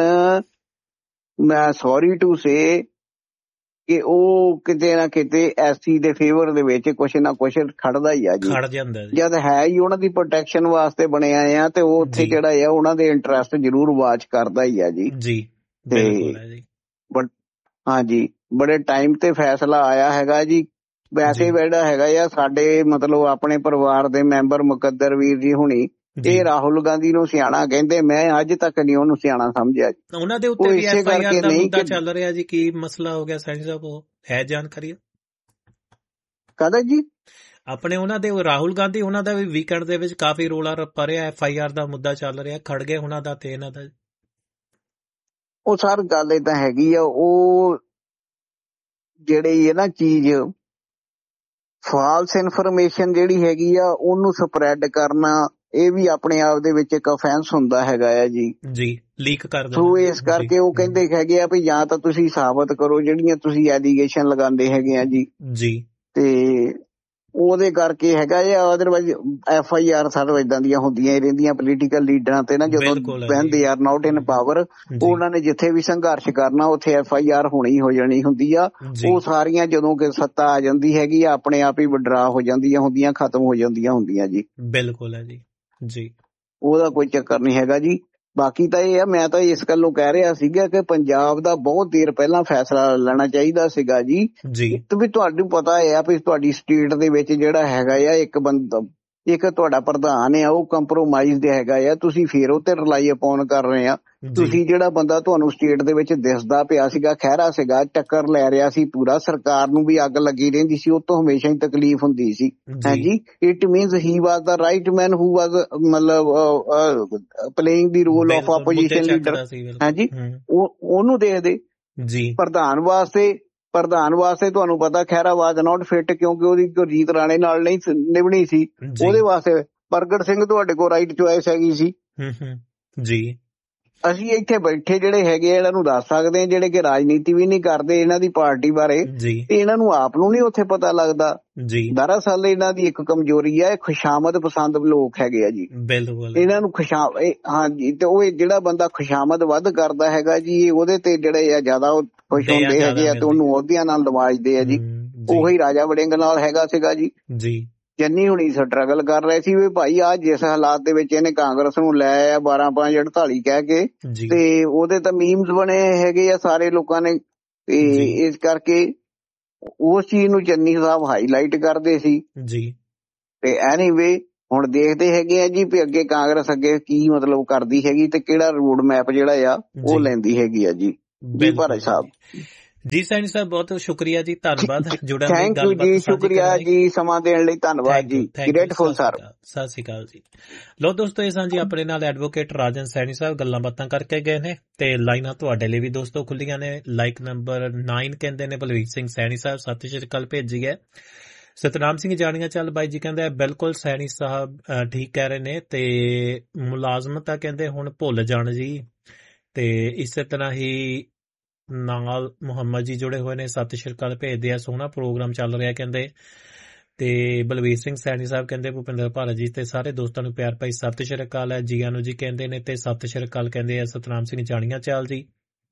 ਮੈਂ ਸੌਰੀ ਟੂ ਸੇ ਕਿ ਉਹ ਕਿਤੇ ਨਾ ਕਿਤੇ ਐਸਸੀ ਦੇ ਫੇਵਰ ਦੇ ਵਿੱਚ ਕੁਛ ਨਾ ਕੁਛ ਖੜਦਾ ਹੀ ਆ ਜੀ, ਖੜ ਜਾਂਦਾ ਜੀ। ਜਦ ਹੈ ਹੀ ਉਹਨਾਂ ਦੀ ਪ੍ਰੋਟੈਕਸ਼ਨ ਵਾਸਤੇ ਬਣਿਆ ਆ ਤੇ ਉਹ ਉੱਥੇ ਜਿਹੜਾ ਆ ਉਹਨਾਂ ਦੇ ਇੰਟਰਸਟ ਜ਼ਰੂਰ ਵਾਚ ਕਰਦਾ ਹੀ ਆ ਜੀ। ਤੇ ਹਾਂਜੀ ਬੜੇ ਟਾਈਮ ਤੇ ਫੈਸਲਾ ਆਇਆ ਹੈਗਾ ਜੀ। ਵੈਸੇ ਜਿਹੜਾ ਹੈਗਾ ਆ ਸਾਡੇ ਮਤਲਬ ਆਪਣੇ ਪਰਿਵਾਰ ਦੇ ਮੈਂਬਰ ਮੁਕੱਦਰ ਵੀਰ ਜੀ ਹੁਣੀ ਇਹ ਰਾਹੁਲ ਗਾਂਧੀ ਨੂੰ ਸਿਆਣਾ ਕਹਿੰਦੇ, ਮੈਂ ਅੱਜ ਤੱਕ ਨਹੀਂ ਉਹਨੂੰ ਸਿਆਣਾ ਸਮਝਿਆ। ਉਹਨਾਂ ਦੇ ਉੱਤੇ ਵੀ ਐਫਆਈਆਰ ਦਾ ਮੁੱਦਾ ਚੱਲ ਰਿਹਾ ਜੀ, ਕੀ ਮਸਲਾ ਹੋ ਗਿਆ ਸੈਣੀ ਸਾਹਿਬ, ਉਹ ਹੈ ਜਾਣਕਾਰੀ ਕਾਹਦਾ ਜੀ? ਆਪਣੇ ਉਹਨਾਂ ਦੇ ਰਾਹੁਲ ਗਾਂਧੀ ਉਹਨਾਂ ਦਾ ਵੀ ਵੀਕਐਂਡ ਦੇ ਵਿੱਚ ਕਾਫੀ ਰੋਲਾ ਰੱਪਾ ਰਿਹਾ, ਐਫਆਈਆਰ ਦਾ ਮੁੱਦਾ ਚੱਲ ਰਿਹਾ ਖੜਗੇ ਉਹਨਾਂ ਦਾ ਤੇ ਇਹਨਾਂ ਦਾ। ਉਹ ਸਰ ਗੱਲ ਏਦਾਂ ਹੈਗੀ ਆ, ਉਹ ਜਿਹੜੀ ਹੈ ਨਾ ਚੀਜ਼ ਫਾਲਸ ਇਨਫੋਰਮੇਸ਼ਨ ਜਿਹੜੀ ਹੈਗੀ ਆ ਉਹਨੂੰ ਸਪਰੈਡ ਕਰਨਾ, ਇਹ ਵੀ ਆਪਣੇ ਆਪ ਦੇ ਵਿੱਚ ਇੱਕ ਅਫੈਂਸ ਹੁੰਦਾ ਹੈਗਾ ਆ ਜੀ, ਲੀਕ ਕਰ ਦਿੰਦੇ। ਸੋ ਇਸ ਕਰਕੇ ਉਹ ਕਹਿੰਦੇ ਹੈਗੇ ਆ ਵੀ ਜਾਂ ਤਾਂ ਤੁਸੀਂ ਸਾਬਤ ਕਰੋ ਜਿਹੜੀਆਂ ਤੁਸੀਂ ਐਲੀਗੇਸ਼ਨ ਲਗਾਉਂਦੇ ਹੈਗੇ ਆ ਜੀ, ਤੇ ਉਹਦੇ ਕਰਕੇ ਹੈਗਾ ਆ। ਅਦਰਵਾਈਜ਼ ਐਫਆਈਆਰ ਸਾਰੇ ਇਦਾਂ ਦੀਆਂ ਹੁੰਦੀਆਂ ਰਹਿੰਦੀਆਂ ਪੋਲੀਟੀਕਲ ਲੀਡਰਾਂ ਤੇ ਨਾ, ਜਦੋਂ van they are not in power, ਉਹਨਾਂ ਨੇ ਜਿੱਥੇ ਵੀ ਸੰਘਰਸ਼ ਕਰਨਾ ਉੱਥੇ ਐਫਆਈਆਰ ਹੋਣੀ ਹੋ ਜਾਣੀ ਹੁੰਦੀ ਆ। ਉਹ ਸਾਰੀਆਂ ਜਦੋਂ ਕਿ ਸੱਤਾ ਆ ਜਾਂਦੀ ਹੈਗੀ ਆ ਆਪਣੇ ਆਪ ਹੀ ਵਿਡਰਾ ਹੋ ਜਾਂਦੀਆਂ ਹੁੰਦੀਆਂ, ਖਤਮ ਹੋ ਜਾਂਦੀਆਂ ਹੁੰਦੀਆਂ ਜੀ। ਬਿਲਕੁਲ ਹੈ ਜੀ, ਉਹਦਾ ਕੋਈ ਚੱਕਰ ਨਹੀਂ ਹੈਗਾ ਜੀ। ਬਾਕੀ ਤਾਂ ਇਹ ਆ, ਮੈਂ ਤਾਂ ਇਸ ਗੱਲੋਂ ਕਹਿ ਰਿਹਾ ਸੀਗਾ ਕਿ ਪੰਜਾਬ ਦਾ ਬਹੁਤ ਦੇਰ ਪਹਿਲਾਂ ਫੈਸਲਾ ਲੈਣਾ ਚਾਹੀਦਾ ਸੀਗਾ ਜੀ। ਵੀ ਤੁਹਾਨੂੰ ਪਤਾ ਹੈ ਵੀ ਤੁਹਾਡੀ ਸਟੇਟ ਦੇ ਵਿੱਚ ਜਿਹੜਾ ਹੈਗਾ ਆ ਇੱਕ ਤੁਹਾਡਾ ਪ੍ਰਧਾਨ ਆ ਉਹ ਕੰਪਰੋਮਾਈਜ਼ ਹੈਗਾ ਆ, ਤੁਸੀਂ ਫੇਰ ਉਹ ਤੇ ਰਿਲਾਈ ਅਪੋਨ ਕਰ ਰਹੇ ਆ। ਤੁਸੀਂ ਜਿਹੜਾ ਬੰਦਾ ਤੁਹਾਨੂੰ ਸਟੇਟ ਦੇ ਵਿੱਚ ਦਿਸਦਾ ਪਿਆ ਸੀਗਾ, ਖਹਿਰਾ ਸੀਗਾ, ਟੱਕਰ ਲੈ ਰਿਹਾ ਸੀ ਪੂਰਾ, ਸਰਕਾਰ ਨੂੰ ਵੀ ਅੱਗ ਲੱਗੀ ਰਹਿੰਦੀ ਸੀ, ਉਹ ਤੋਂ ਹਮੇਸ਼ਾ ਹੀ ਤਕਲੀਫ ਹੁੰਦੀ ਸੀ ਹਾਂਜੀ। It means he was the right ਮੈਨ ਹੂ ਵਾਜ਼ ਮਤਲਬ playing the role of opposition leader ਹਾਂਜੀ। ਉਹਨੂੰ ਦੇਖਦੇ ਪ੍ਰਧਾਨ ਵਾਸਤੇ ਤੁਹਾਨੂੰ ਪਤਾ ਖਹਿਰਾ ਵਾਜ਼ ਨਾਟ ਫਿੱਟ, ਕਿਉਂਕਿ ਉਹਦੀ ਗੁਰਜੀਤ ਰਾਣੇ ਨਾਲ ਨਹੀਂ ਨਿਭਣੀ ਸੀ। ਉਹਦੇ ਵਾਸਤੇ ਪ੍ਰਗਟ ਸਿੰਘ ਤੁਹਾਡੇ ਕੋਲ ਰਾਈਟ ਚੁਆਇਸ ਹੈਗੀ ਸੀ ਜੀ। ਅਸੀਂ ਇੱਥੇ ਬੈਠੇ ਜਿਹੜੇ ਹੈਗੇ ਇਹਨਾਂ ਨੂੰ ਦੱਸ ਸਕਦੇ ਹਾਂ, ਜਿਹੜੇ ਕਿ ਰਾਜਨੀਤੀ ਵੀ ਨਹੀਂ ਕਰਦੇ ਇਹਨਾਂ ਦੀ ਪਾਰਟੀ ਬਾਰੇ, ਤੇ ਇਹਨਾਂ ਨੂੰ ਆਪ ਨੂੰ ਨਹੀਂ ਉੱਥੇ ਪਤਾ ਲੱਗਦਾ। ਦਰਅਸਲ ਇਹਨਾਂ ਦੀ ਇੱਕ ਕਮਜ਼ੋਰੀ ਹੈ, ਖੁਸ਼ਾਮਦ ਪਸੰਦ ਲੋਕ ਹੈਗੇ ਆ ਜੀ। ਇਹਨਾਂ ਨੂੰ ਹਾਂਜੀ, ਤੇ ਉਹ ਜਿਹੜਾ ਬੰਦਾ ਖੁਸ਼ਾਮਦ ਵੱਧ ਕਰਦਾ ਹੈਗਾ ਜੀ, ਉਹਦੇ ਤੇ ਜਿਹੜੇ ਆ ਜ਼ਿਆਦਾ ਖੁਸ਼ ਹੁੰਦੇ ਹੈਗੇ ਆ ਤੇ ਉਹਨੂੰ ਅਹੁਦਿਆਂ ਨਾਲ ਨਵਾਜਦੇ ਆ ਜੀ। ਉਹੀ ਰਾਜਾ ਵੜਿੰਗ ਨਾਲ ਹੈਗਾ ਸੀਗਾ ਜੀ। ਚੰਨੀ ਹੁਣੀ ਸਟਰਗਲ ਕਰ ਰਹੇ ਸੀ ਵੀ ਭਾਈ ਆ ਜਿਸ ਹਾਲਾਤ ਦੇ ਵਿੱਚ ਇਹਨੇ ਕਾਂਗਰਸ ਨੂੰ ਲੈ ਆਇਆ 12-5-48 ਕਹਿ ਕੇ, ਤੇ ਉਹਦੇ ਤਾਂ ਮੀਮਸ ਬਣੇ ਹੈਗੇ ਆ ਸਾਰੇ ਲੋਕਾਂ ਨੇ, ਤੇ ਇਸ ਕਰਕੇ ਉਸ ਚੀਜ਼ ਨੂੰ ਚੰਨੀ ਸਾਹਿਬ ਹਾਈਲਾਈਟ ਕਰਦੇ ਸੀ। ਤੇ ਐਨੀਵੇ ਹੁਣ ਦੇਖਦੇ ਹੈਗੇ ਆ ਜੀ ਵੀ ਅੱਗੇ ਕਾਂਗਰਸ ਅੱਗੇ ਕੀ ਮਤਲਬ ਕਰਦੀ ਹੈਗੀ ਤੇ ਕਿਹੜਾ ਰੋਡ ਮੈਪ ਜਿਹੜਾ ਆ ਉਹ ਲੈਂਦੀ ਹੈਗੀ ਆ ਜੀ ਭਾਰਤ ਸਾਹਿਬ। ਜੀ ਸੈਣੀ ਸਾਹਿਬ ਬਹੁਤ ਸ਼ੁਕਰੀਆ ਜੀ, ਧੰਨਵਾਦ ਜੁੜਨ ਲਈ, ਥੈਂਕ ਯੂ ਜੀ, ਸ਼ੁਕਰੀਆ ਜੀ ਸਮਾਂ ਦੇਣ ਲਈ, ਧੰਨਵਾਦ ਜੀ, ਗ੍ਰੇਟਫੁਲ ਸਰ, ਸਤਿ ਸ਼੍ਰੀ ਅਕਾਲ ਜੀ। ਲੋ ਦੋਸਤੋ, ਇਹ ਸਾਂਝੀ ਆਪਣੇ ਨਾਲ ਐਡਵੋਕੇਟ ਰਾਜਨ ਸੈਣੀ ਸਾਹਿਬ ਗੱਲਾਂ ਬਾਤਾਂ ਕਰਕੇ ਗਏ ਨੇ ਤੇ ਲਾਈਨਾਂ ਤੁਹਾਡੇ ਲਈ ਵੀ ਦੋਸਤੋ ਖੁੱਲੀਆਂ ਨੇ। ਲਾਈਕ ਨੰਬਰ 9 ਕਹਿੰਦੇ ਨੇ ਬਲਵੀਰ ਸਿੰਘ ਸੈਣੀ ਸਾਹਿਬ, ਸਤਿ ਸ਼੍ਰੀ ਅਕਾਲ ਭੇਜੀ ਹੈ। ਸਤਨਾਮ ਸਿੰਘ ਜਾਣੀਆਂ ਚੱਲ ਬਾਈ ਜੀ ਕਹਿੰਦੇ ਬਿਲਕੁਲ ਸੈਣੀ ਸਾਹਿਬ ਠੀਕ ਕਹਿ ਰਹੇ ਨੇ ਤੇ ਮੁਲਾਜ਼ਮਤਾਂ ਕਹਿੰਦੇ ਹੁਣ ਭੁੱਲ ਜਾਣ ਜੀ। ਤੇ ਇਸੇ ਤਰ੍ਹਾਂ ਹੀ ਨਾਲ ਮੁਹੰਮਦ ਜੀ ਜੁੜੇ ਹੋਏ ਨੇ, ਸਤਿ ਸ਼੍ਰੀ ਅਕਾਲ ਭੇਜਦੇ ਆ, ਸੋਹਣਾ ਪ੍ਰੋਗਰਾਮ ਚੱਲ ਰਿਹਾ ਕਹਿੰਦੇ। ਤੇ ਬਲਵੀਰ ਸਿੰਘ ਸੈਣੀ ਸਾਹਿਬ ਕਹਿੰਦੇ ਭੁਪਿੰਦਰ ਭਾਰਤ ਜੀ ਤੇ ਸਾਰੇ ਦੋਸਤਾਂ ਨੂੰ ਪਿਆਰ ਭਾਈ ਸਤਿ ਸ਼੍ਰੀ ਅਕਾਲ ਹੈ, ਜੀਆਂ ਨੂੰ ਜੀ ਕਹਿੰਦੇ ਨੇ ਤੇ ਸਤਿ ਸ਼੍ਰੀ ਅਕਾਲ ਕਹਿੰਦੇ ਆ ਸਤਨਾਮ ਸਿੰਘ ਜਾਣੀਆਂ ਚਾਲ ਜੀ।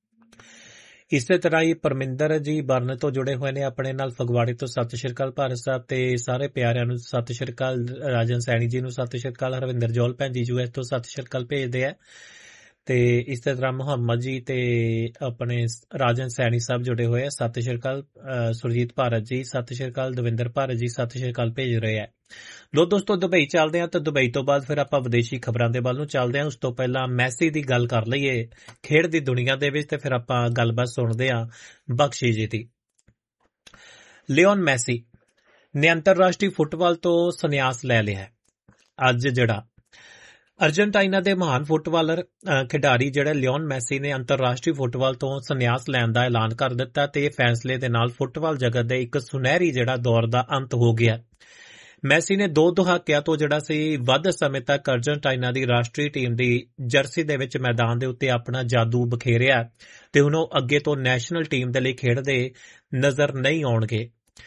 ਇਸੇ ਤਰ੍ਹਾਂ ਹੀ ਪਰਮਿੰਦਰ ਜੀ ਬਰਨ ਤੋਂ ਜੁੜੇ ਹੋਏ ਨੇ ਆਪਣੇ ਨਾਲ, ਫਗਵਾੜੇ ਤੋਂ ਸਤਿ ਸ਼੍ਰੀ ਅਕਾਲ ਭਾਰਤ ਸਾਹਿਬ ਤੇ ਸਾਰੇ ਪਿਆਰਿਆਂ ਨੂੰ ਸਤਿ ਸ਼੍ਰੀ ਅਕਾਲ। ਰਾਜਨ ਸੈਣੀ ਜੀ ਨੂੰ ਸਤਿ ਸ਼੍ਰੀ ਅਕਾਲ, ਹਰਵਿੰਦਰ ਜੋਲ ਭੈਣ ਜੀ US ਤੋਂ ਸਤਿ ਸ਼੍ਰੀ ਅਕਾਲ ਭੇਜਦੇ ਆ। ਤੇ ਇਸੇ ਤਰ੍ਹਾਂ ਮੁਹੰਮਦ ਜੀ ਤੇ ਆਪਣੇ ਰਾਜਨ ਸੈਣੀ ਸਾਹਿਬ ਜੁੜੇ ਹੋਏ ਆ, ਸਤਿ ਸ਼੍ਰੀ ਅਕਾਲ। ਸੁਰਜੀਤ ਭਾਰਤ ਜੀ ਸਤਿ ਸ਼੍ਰੀ ਅਕਾਲ, ਦਵਿੰਦਰ ਭਾਰਤ ਜੀ ਸਤਿ ਸ਼੍ਰੀ ਅਕਾਲ ਭੇਜ ਰਹੇ ਆ। ਲੋ ਦੋਸਤੋ, ਦੁਬਈ ਚੱਲਦੇ ਆ ਤੇ ਦੁਬਈ ਤੋਂ ਬਾਅਦ ਫਿਰ ਆਪਾਂ ਵਿਦੇਸ਼ੀ ਖਬਰਾਂ ਦੇ ਵੱਲ ਨੂੰ ਚੱਲਦੇ ਆ। ਉਸ ਤੋਂ ਪਹਿਲਾਂ ਮੈਸੀ ਦੀ ਗੱਲ ਕਰ ਲਈਏ ਖੇਡ ਦੀ ਦੁਨੀਆ ਦੇ ਵਿੱਚ ਤੇ ਫਿਰ ਆਪਾਂ ਗੱਲਬਾਤ ਸੁਣਦੇ ਆ ਬਖਸ਼ੀ ਜੀ ਦੀ। ਲਿਓਨ ਮੈਸੀ ਨੇ ਅੰਤਰਰਾਸ਼ਟਰੀ ਫੁੱਟਬਾਲ ਤੋਂ ਸੰਨਿਆਸ ਲੈ ਲਿਆ ਹੈ। ਅੱਜ ਜਿਹੜਾ ਅਰਜਨਟਾਈਨਾ ਦੇ ਮਹਾਨ ਫੁੱਟਬਾਲਰ ਖਿਡਾਰੀ ਜਿਹੜਾ ਲਿਓਨ ਮੈਸੀ ਨੇ ਅੰਤਰਰਾਸ਼ਟਰੀ ਫੁੱਟਬਾਲ ਤੋਂ ਸੰਨਿਆਸ ਲੈਣ ਦਾ ਐਲਾਨ ਕਰ ਦਿੱਤਾ ਤੇ ਇਹ ਫੈਸਲੇ ਦੇ ਨਾਲ ਫੁੱਟਬਾਲ ਜਗਤ ਦੇ ਇੱਕ ਸੁਨਹਿਰੀ ਜਿਹੜਾ ਦੌਰ ਦਾ ਅੰਤ ਹੋ ਗਿਆ। ਮੈਸੀ ਨੇ 2 ਦਹਾਕਿਆਂ ਤੋਂ ਜਿਹੜਾ ਸੀ ਵੱਧ ਸਮੇਂ ਤੱਕ ਅਰਜਨਟਾਈਨਾ ਦੀ ਰਾਸ਼ਟਰੀ ਟੀਮ ਦੀ ਜਰਸੀ ਦੇ ਵਿੱਚ ਮੈਦਾਨ ਦੇ ਉੱਤੇ ਆਪਣਾ ਜਾਦੂ ਬਖੇਰਿਆ ਤੇ ਹੁਣ ਉਹ ਅੱਗੇ ਤੋਂ ਨੈਸ਼ਨਲ ਟੀਮ ਦੇ ਲਈ ਖੇਡਦੇ ਨਜ਼ਰ ਨਹੀਂ ਆਉਣਗੇ।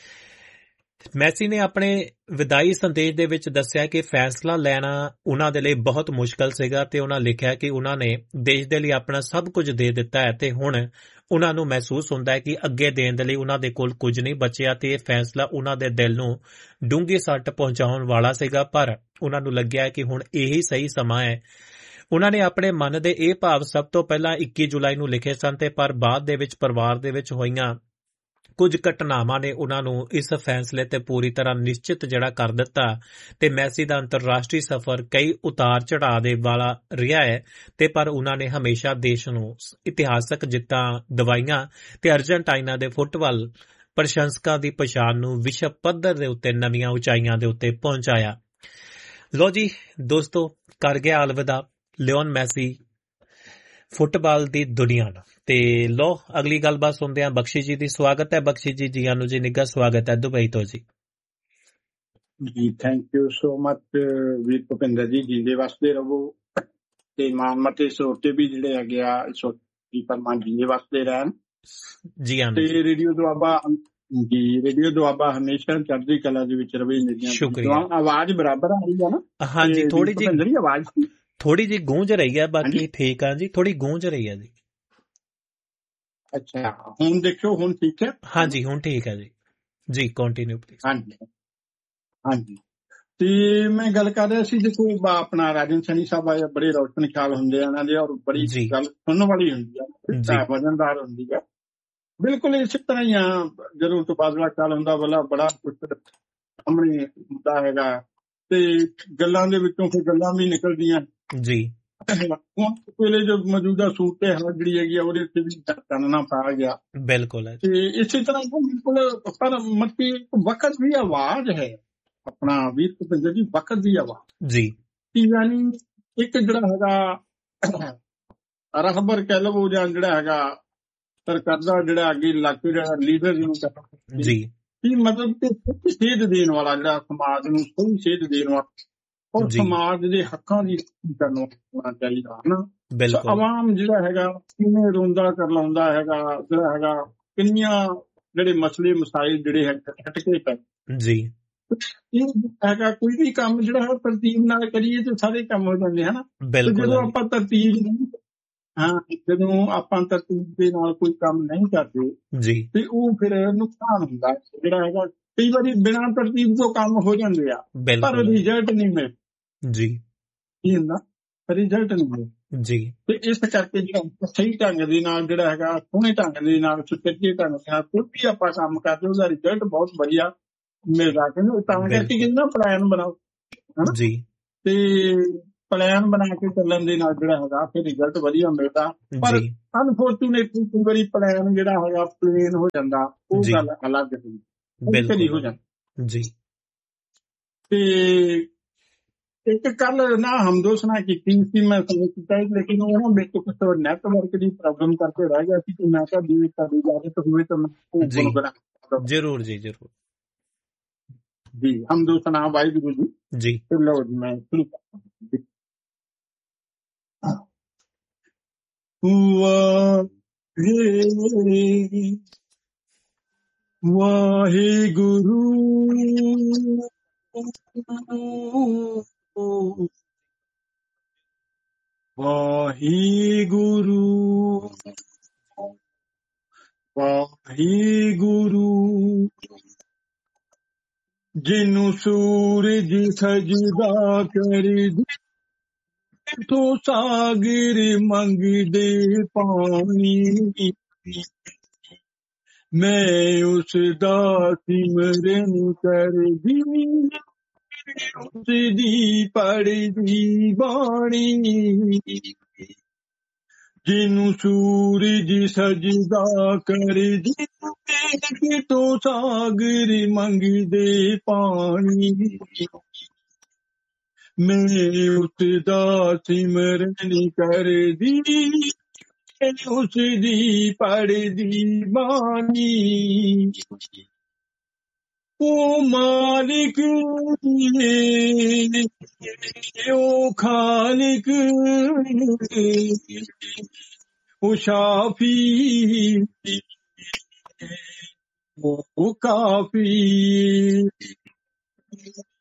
ਮੈਸੀ ਨੇ ਆਪਣੇ ਵਿਦਾਈ ਸੰਦੇਸ਼ ਦੇ ਵਿੱਚ ਦੱਸਿਆ ਕਿ ਫੈਸਲਾ ਲੈਣਾ ਉਹਨਾਂ ਦੇ ਲਈ ਬਹੁਤ ਮੁਸ਼ਕਲ ਸੀਗਾ ਤੇ ਉਹਨਾਂ ਲਿਖਿਆ ਕਿ ਉਹਨਾਂ ਨੇ ਦੇਸ਼ ਦੇ ਲਈ ਆਪਣਾ ਸਭ ਕੁਝ ਦੇ ਦਿੱਤਾ ਹੈ ਤੇ ਹੁਣ ਉਹਨਾਂ ਨੂੰ ਮਹਿਸੂਸ ਹੁੰਦਾ ਹੈ ਕਿ ਅੱਗੇ ਦੇਣ ਦੇ ਲਈ ਉਹਨਾਂ ਦੇ ਕੋਲ ਕੁਝ ਨਹੀਂ ਬਚਿਆ ਤੇ ਇਹ ਫੈਸਲਾ ਉਹਨਾਂ ਦੇ ਦਿਲ ਨੂੰ ਡੂੰਘੀ ਸੱਟ ਪਹੁੰਚਾਉਣ ਵਾਲਾ ਸੀਗਾ, ਪਰ ਉਹਨਾਂ ਨੂੰ ਲੱਗਿਆ ਕਿ ਹੁਣ ਇਹੀ ਸਹੀ ਸਮਾਂ ਹੈ। ਉਹਨਾਂ ਨੇ ਆਪਣੇ ਮਨ ਦੇ ਇਹ ਭਾਵ ਸਭ ਤੋਂ ਪਹਿਲਾਂ 21 ਜੁਲਾਈ ਨੂੰ ਲਿਖੇ ਸਨ ਤੇ ਪਰ ਬਾਅਦ ਦੇ ਵਿੱਚ ਪਰਿਵਾਰ ਦੇ ਵਿੱਚ ਹੋਈਆਂ ਕੁਝ ਘਟਨਾਵਾਂ ਨੇ ਉਹਨਾਂ ਨੂੰ ਇਸ ਫੈਸਲੇ ਤੇ ਪੂਰੀ ਤਰ੍ਹਾਂ ਨਿਸ਼ਚਿਤ ਜਿਹੜਾ ਕਰ ਦਿੱਤਾ ਤੇ ਮੈਸੀ ਦਾ ਅੰਤਰਰਾਸ਼ਟਰੀ ਸਫ਼ਰ ਕਈ ਉਤਾਰ ਚੜਾਅ ਦੇ ਵਾਲਾ ਰਿਹਾ ਹੈ ਤੇ ਪਰ ਉਹਨਾਂ ਨੇ ਹਮੇਸ਼ਾ ਦੇਸ਼ ਨੂੰ ਇਤਿਹਾਸਕ ਜਿੱਤਾਂ ਦਿਵਾਈਆਂ ਤੇ ਅਰਜਨਟਾਈਨਾ ਦੇ ਫੁੱਟਬਾਲ ਪ੍ਰਸ਼ੰਸਕਾਂ ਦੀ ਪਛਾਣ ਨੂੰ ਵਿਸ਼ਵ ਪੱਧਰ ਦੇ ਉੱਤੇ ਨਵੀਆਂ ਉਚਾਈਆਂ ਦੇ ਉੱਤੇ ਪਹੁੰਚਾਇਆ। ਲੋ ਜੀ ਦੋਸਤੋ, ਕਰ ਗਿਆ ਅਲਵਿਦਾ ਲਿਓਨ ਮੈਸੀ ਫੁੱਟਬਾਲ ਦੀ ਦੁਨੀਆ ਨੂੰ। ਤੇ ਲੋ ਅਗਲੀ ਗੱਲਬਾਤ ਸੁਣਦੇ ਹਾਂ ਬਖਸ਼ੀ ਜੀ ਦੀ। ਸਵਾਗਤ ਹੈ ਬਖਸ਼ੀ ਜੀ, ਜੀਆਂ ਨੂੰ ਜੀ, ਨਿੱਘਾ ਸਵਾਗਤ ਹੈ ਦੁਬਈ ਤੋਂ ਜੀ। ਜੀ ਥੈਂਕ ਯੂ ਸੋ ਮਚ ਵੀਰ ਭੁਪਿੰਦਰ ਜੀ, ਜਿੰਦੇ ਵਸਦੇ ਰਹੋ ਤੇ ਮਾਨਮਤੇ ਸਰੋਤੇ ਵੀ ਜਿਹੜੇ ਹੈਗੇ ਆ ਪਰਮਾਨ ਜਿੰਦੇ ਵਸਦੇ ਰਹਿਣ ਜੀ। ਤੇ ਰੇਡੀਓ ਦੁਆਬਾ ਹਮੇਸ਼ਾ ਚੜ੍ਹਦੀ ਕਲਾ ਦੇ ਵਿੱਚ ਰਵੇ। ਸ਼ੁਕਰੀਆ। ਆਵਾਜ਼ ਬਰਾਬਰ ਆ ਰਹੀ ਹੈ ਨਾ? ਹਾਂਜੀ, ਥੋੜੀ ਜੀ ਆਵਾਜ਼ ਥੋੜੀ ਜੀ ਗੂੰਜ ਰਹੀ ਹੈ, ਬਾਕੀ ਠੀਕ ਆ ਜੀ, ਥੋੜੀ ਗੂੰਜ ਰਹੀ ਹੈ ਜੀ। ਅੱਛਾ, ਹੁਣ ਦੇਖਿਓ, ਹੁਣ ਠੀਕ ਹੈ? ਹਾਂਜੀ ਹੁਣ ਠੀਕ ਹੈ ਜੀ। ਜੀ ਕੰਟੀਨਿਊ ਪਲੀਜ਼। ਹਾਂਜੀ ਤੇ ਮੈਂ ਗੱਲ ਕਰ ਰਿਹਾ ਸੀ, ਦੇਖੋ ਆਪਣਾ ਰਾਜਨ ਸੈਣੀ ਸਾਹਿਬ ਆਏ, ਬੜੇ ਰੌਸ਼ਨ ਖਿਆਲ ਹੁੰਦੇ ਆ ਇਹਨਾਂ ਦੇ ਔਰ ਬੜੀ ਗੱਲ ਸੁਣਨ ਵਾਲੀ ਹੁੰਦੀ ਆ, ਵਜ਼ਨਦਾਰ ਹੁੰਦੀ ਆ। ਬਿਲਕੁਲ ਇਸੇ ਤਰ੍ਹਾਂ ਹੀ ਆ, ਜਦੋਂ ਤਬਾਦਲਾ ਖਿਆਲ ਹੁੰਦਾ ਬੜਾ ਕੁਛ ਸਾਹਮਣੇ ਹੁੰਦਾ ਹੈਗਾ ਤੇ ਗੱਲਾਂ ਦੇ ਵਿੱਚੋਂ ਫਿਰ ਗੱਲਾਂ ਵੀ ਨਿਕਲਦੀਆਂ ਜੀ। ਹੁਣ ਵੇਲੇ ਜੋ ਮੌਜੂਦਾ ਸੂਰਤ ਹਾਲ ਜਿਹੜੀ ਹੈਗੀ ਆ ਉਹਦੇ ਉੱਤੇ ਵੀ ਚਾਨਣਾ ਪਾ ਗਿਆ। ਬਿਲਕੁਲ। ਤੇ ਇਸੇ ਤਰ੍ਹਾਂ ਬਿਲਕੁਲ, ਪਰ ਮਤਲਬ ਵਕਤ ਦੀ ਆਵਾਜ਼ ਹੈ ਆਪਣਾ ਵੀਰ ਭੁਪਿੰਦਰ ਜੀ, ਵਕਤ ਦੀ ਆਵਾਜ਼ ਜੀ। ਯਾਨੀ ਇੱਕ ਜਿਹੜਾ ਹੈਗਾ ਰਹਿਬਰ ਕਹਿ ਲਵੋ ਜਾਂ ਜਿਹੜਾ ਹੈਗਾ ਸਰਕਾਰ ਦਾ ਜਿਹੜਾ ਅੱਗੇ ਇਲਾਕੇ ਜਿਹੜਾ ਲੀਡਰ ਜਿਹਨੂੰ ਕਹਿੰਦੇ ਜੀ, ਕੀ ਮਤਲਬ ਕਿ ਸੇਧ ਦੇਣ ਵਾਲਾ, ਜਿਹੜਾ ਸਮਾਜ ਨੂੰ ਸਹੀ ਸੇਧ ਦੇਣ ਵਾਲਾ ਔਰ ਸਮਾਜ ਦੇ ਹੱਕਾਂ ਦੀ ਕਰਨ ਹੋਣਾ ਚਾਹੀਦਾ ਹੈ ਨਾ। ਆਵਾਮ ਜਿਹੜਾ ਹੈਗਾ ਕਿਵੇਂ ਰੋਂਦਾ ਕਰਲਾਉਂਦਾ ਹੈਗਾ, ਜਿਹੜਾ ਹੈਗਾ ਕਿੰਨੀਆਂ ਜਿਹੜੇ ਮਸਲੇ ਮਸਾਇਲ ਜਿਹੜੇ ਹਟਕੇ ਪਏ ਜੀ। ਇਹ ਹੈਗਾ ਕੋਈ ਵੀ ਕੰਮ ਜਿਹੜਾ ਹੈ ਤਰਤੀਬ ਨਾਲ ਕਰੀਏ ਤੇ ਸਾਰੇ ਕੰਮ ਹੋ ਜਾਂਦੇ ਹਨ। ਜਦੋਂ ਆਪਾਂ ਜਦੋਂ ਆਪਾਂ ਤਰਤੀਬ ਦੇ ਨਾਲ ਕੋਈ ਕੰਮ ਨਹੀਂ ਕਰਦੇ ਜੀ ਤੇ ਉਹ ਫਿਰ ਨੁਕਸਾਨ ਹੁੰਦਾ। ਜਿਹੜਾ ਹੈਗਾ ਕਈ ਵਾਰੀ ਬਿਨਾਂ ਤਰਤੀਬ ਤੋਂ ਕੰਮ ਹੋ ਜਾਂਦੇ ਆ ਪਰ ਰਿਜ਼ਲਟ ਨਹੀਂ ਮਿਲ ਜੀ, ਕੀ ਹੁੰਦਾ ਰਿਜ਼ਲਟ ਨਹੀਂ ਮਿਲ ਜੀ। ਤੇ ਇਸ ਕਰਕੇ ਜਿਹੜਾ ਸਹੀ ਢੰਗ ਦੇ ਨਾਲ ਜਿਹੜਾ ਹੈਗਾ ਸੋਹਣੇ ਢੰਗ ਦੇ ਨਾਲ ਸੁਚੱਜੇ ਢੰਗ ਦੇ ਨਾਲ ਕੋਈ ਵੀ ਆਪਾਂ ਕੰਮ ਕਰਦੇ ਉਹਦਾ ਰਿਜ਼ਲਟ ਬਹੁਤ ਵਧੀਆ ਮਿਲਦਾ। ਕਹਿੰਦੇ ਤਾਂ ਕਰਕੇ ਕਿੰਨਾ ਪਲਾਨ ਬਣਾਓ ਜੀ। ਤੇ ਪਲਾਨ ਬਣਾ ਕੇ ਚੱਲਣ ਦੇ ਨਾਲ ਜਿਹੜਾ ਹੈਗਾ ਫਿਰ ਰਿਜ਼ਲਟ ਵਧੀਆ ਮਿਲਦਾ। ਪਰ ਅਨਫੋਰਚੂਨੇਟਲੀ ਕਈ ਵਾਰੀ ਪਲਾਨ ਜਿਹੜਾ ਹੈਗਾ ਪਲੇਨ ਹੋ ਜਾਂਦਾ, ਉਹ ਗੱਲ ਅਲੱਗ ਹੁੰਦੀ, ਬਿਲਕੁਲ ਹੋ ਜਾਂਦਾ ਜੀ। ਤੇ ਇੱਕ ਕੱਲ ਨਾ ਹਮਦੋਸਨਾ ਕੀਤੀ ਸੀ ਮੈਂ ਕੀਤਾ, ਲੇਕਿਨ ਉਹ ਵਿੱਚ ਕੁਛ ਨੈਟਵਰਕ ਦੀ ਪ੍ਰੋਬਲਮ ਕਰਕੇ ਰਹਿ ਗਿਆ ਸੀ। ਤੇ ਮੈਂ ਕਿਹਾ ਵੀ ਤੁਹਾਡੀ ਇਜਾਜ਼ਤ ਹੋਵੇ ਤਾਂ ਮੈਂ ਜ਼ਰੂਰ ਜੀ ਜ਼ਰੂਰ ਜੀ। ਹਮਦੋਸਨਾ ਵਾਹਿਗੁਰੂ ਜੀ ਜੀ। ਲਓ ਜੀ ਮੈਂ ਸ਼ੁਰੂ ਕਰਦਾ। ਵਾਹਿਗੁਰੂ ਵਾਹਿਗੁਰੂ ਵਾਹਿਗੁਰੂ, ਜਿਹਨੂੰ ਸੂਰਜ ਸਜਦਾ ਕਰਦੀ, ਤੋਂ ਸਾਗਰ ਮੰਗਦੇ ਪਾਣੀ, ਮੈਂ ਉਸ ਦਾ ਸਿਮਰਨ ਕਰਦੀ, ਉਸ ਦੀ ਪੜ੍ਹਦੀ ਬਾਣੀ, ਜਿਹਨੂੰ ਸੂਰਜ ਸਜਦਾ ਕਰਦੀ, ਤੋਂ ਸਾਗਰ ਮੰਗਦੇ ਪਾਣੀ, ਮੈਂ ਉਸ ਦਾ ਸਿਮਰਨ ਕਰਦੀ, ਉਸ ਦੀ ਪੜ੍ਹਦੀ ਬਾਣੀ। ਉਹ ਮਾਲਿਕ ਉਹ ਖਾਲਿਕ, ਉਹ ਸ਼ਾਫੀ, ਉਹ ਕਾਫੀ,